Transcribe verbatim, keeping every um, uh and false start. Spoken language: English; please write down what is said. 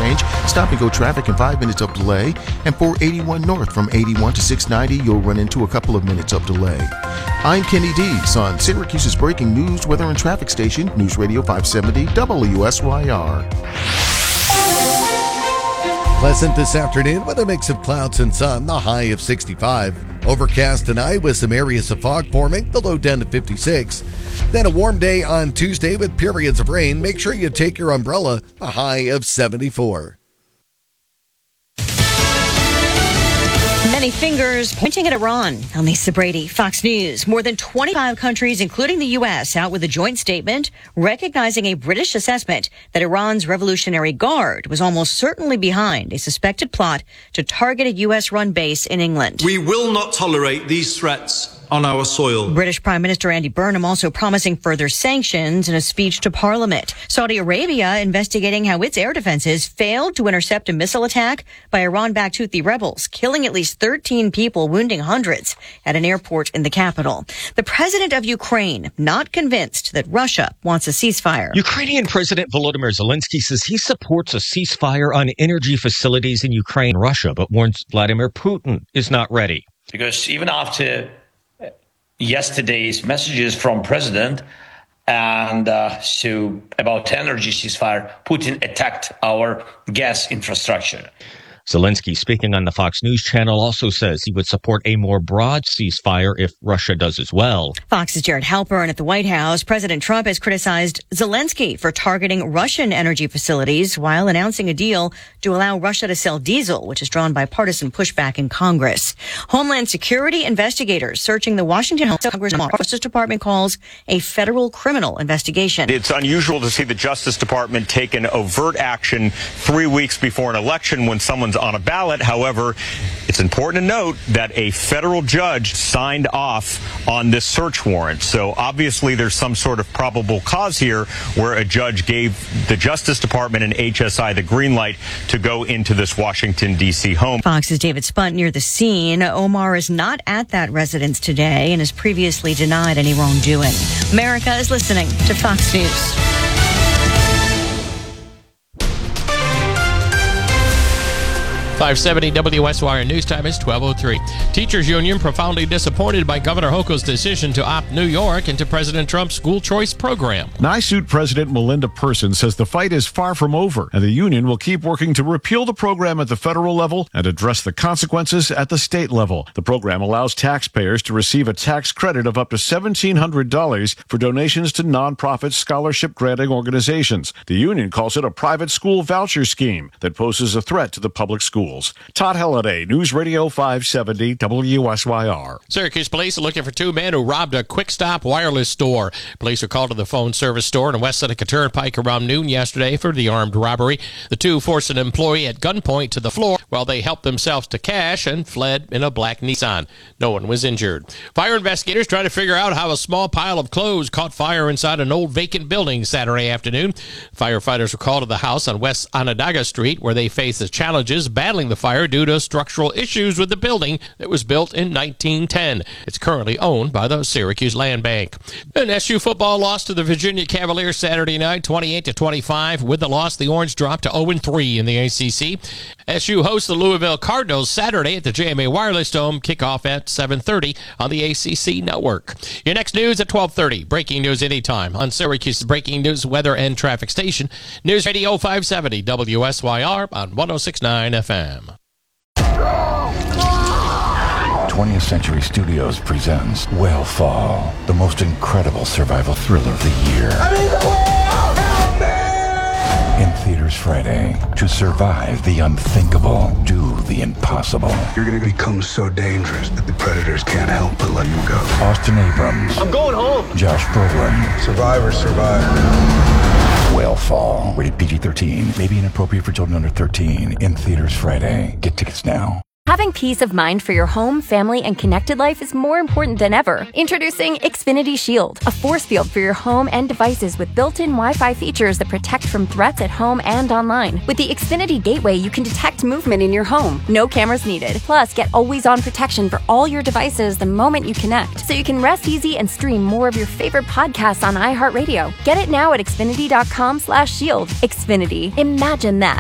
interchange, stop-and-go traffic and five minutes of delay. And four eighty-one north from eighty-one to six ninety, you'll run into a couple of minutes of delay. I'm Kenny Dees on Syracuse's breaking news, weather, and traffic station, News Radio five seventy W S Y R. Pleasant this afternoon with a mix of clouds and sun, the high of sixty-five. Overcast tonight with some areas of fog forming, the low down to fifty-six. Then a warm day on Tuesday with periods of rain. Make sure you take your umbrella, a high of seventy-four. Many fingers pointing at Iran. I'm Lisa Brady, Fox News. More than twenty-five countries, including the U S, out with a joint statement recognizing a British assessment that Iran's Revolutionary Guard was almost certainly behind a suspected plot to target a U S-run base in England. We will not tolerate these threats on our soil. British Prime Minister Andy Burnham also promising further sanctions in a speech to Parliament. Saudi Arabia investigating how its air defenses failed to intercept a missile attack by Iran-backed Houthi rebels, killing at least thirteen people, wounding hundreds at an airport in the capital. The president of Ukraine not convinced that Russia wants a ceasefire. Ukrainian President Volodymyr Zelensky says he supports a ceasefire on energy facilities in Ukraine, Russia, but warns Vladimir Putin is not ready. Because even after yesterday's messages from President and uh, so about energy ceasefire, Putin attacked our gas infrastructure. Zelensky, speaking on the Fox News channel, also says he would support a more broad ceasefire if Russia does as well. Fox's Jared Halpern at the White House. President Trump has criticized Zelensky for targeting Russian energy facilities while announcing a deal to allow Russia to sell diesel, which is drawn bipartisan pushback in Congress. Homeland Security investigators searching the Washington Justice Department calls a federal criminal investigation. It's unusual to see the Justice Department take an overt action three weeks before an election when someone's on a ballot. However, it's important to note that a federal judge signed off on this search warrant. So obviously there's some sort of probable cause here where a judge gave the Justice Department and H S I the green light to go into this Washington, D C home. Fox's David Spunt near the scene. Omar is not at that residence today and has previously denied any wrongdoing. America is listening to Fox News. five seventy W S Y R News Time is twelve oh three. Teachers Union profoundly disappointed by Governor Hochul's decision to opt New York into President Trump's school choice program. NYSUT President Melinda Person says the fight is far from over, and the union will keep working to repeal the program at the federal level and address the consequences at the state level. The program allows taxpayers to receive a tax credit of up to seventeen hundred dollars for donations to nonprofit scholarship granting organizations. The union calls it a private school voucher scheme that poses a threat to the public schools. Todd Halliday, News Radio five seventy W S Y R. Syracuse police are looking for two men who robbed a Quick Stop wireless store. Police were called to the phone service store in West Seneca Turnpike around noon yesterday for the armed robbery. The two forced an employee at gunpoint to the floor while they helped themselves to cash and fled in a black Nissan. No one was injured. Fire investigators trying to figure out how a small pile of clothes caught fire inside an old vacant building Saturday afternoon. Firefighters were called to the house on West Onondaga Street where they faced the challenges battling the fire due to structural issues with the building that was built in nineteen ten. It's currently owned by the Syracuse Land Bank. And S U football lost to the Virginia Cavaliers Saturday night, twenty-eight to twenty-five. With the loss, the Orange dropped to oh and three in the A C C. S U hosts the Louisville Cardinals Saturday at the J M A Wireless Dome. Kickoff at seven thirty on the A C C network. Your next news at twelve thirty. Breaking news anytime on Syracuse's breaking news, weather, and traffic station. News Radio five seventy W S Y R on one oh six point nine F M. twentieth Century Studios presents Whale Fall, the most incredible survival thriller of the year. I'm in the whale! Help me! In theaters Friday. To survive the unthinkable, do the impossible. You're gonna become so dangerous that the predators can't help but let you go. Austin Abrams. I'm going home. Josh Brolin. Survivors survive. Whale Fall. Rated P G thirteen. May be inappropriate for children under thirteen. In theaters Friday. Get tickets now. Having peace of mind for your home, family, and connected life is more important than ever. Introducing Xfinity Shield, a force field for your home and devices with built-in Wi-Fi features that protect from threats at home and online. With the Xfinity Gateway, you can detect movement in your home. No cameras needed. Plus, get always-on protection for all your devices the moment you connect, so you can rest easy and stream more of your favorite podcasts on iHeartRadio. Get it now at Xfinity dot com slash shield. Xfinity. Imagine that.